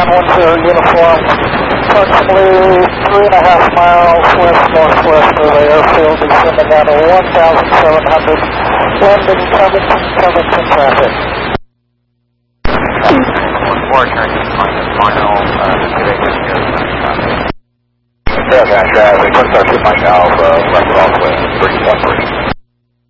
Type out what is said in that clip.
910 uniform, approximately 3.5 miles west-northwest of the airfield, descending down to 1,700, landing Covington traffic. 1-4, traffic, 1 Alpha, left off with 313.